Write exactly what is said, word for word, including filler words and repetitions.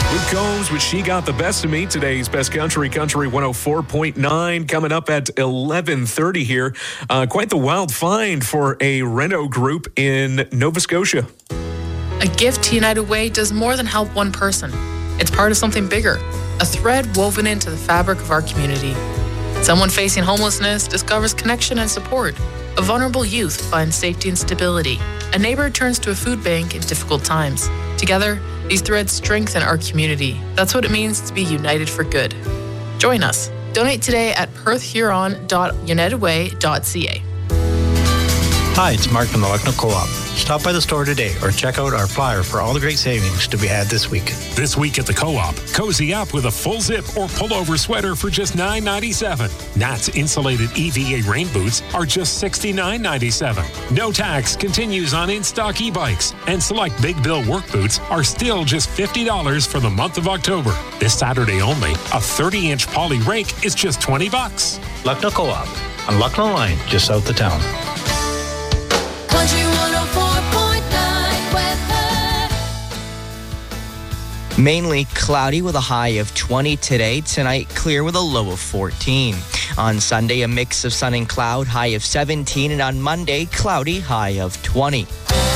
Luke Combs with She Got the Best of Me, today's Best Country, Country one oh four point nine, coming up at eleven thirty here. Uh, quite the wild find for a reno group in Nova Scotia. A gift to United Way does more than help one person. It's part of something bigger, a thread woven into the fabric of our community. Someone facing homelessness discovers connection and support. A vulnerable youth finds safety and stability. A neighbor turns to a food bank in difficult times. Together, these threads strengthen our community. That's what it means to be united for good. Join us. Donate today at perth huron dot united way dot c a. Hi, it's Mark from the Lucknow Co-op. Stop by the store today or check out our flyer for all the great savings to be had this week. This week at the Co-op, cozy up with a full zip or pullover sweater for just nine ninety-seven. Nat's insulated E V A rain boots are just sixty-nine ninety-seven. No tax continues on in-stock e-bikes, and select Big Bill work boots are still just fifty dollars for the month of October. This Saturday only, a thirty-inch poly rake is just twenty bucks. Lucknow Co-op on Lucknow Line, just south of town. Country one oh four point nine weather. Mainly cloudy with a high of twenty today. Tonight, clear with a low of fourteen. On Sunday, a mix of sun and cloud, high of seventeen. And on Monday, cloudy, high of twenty.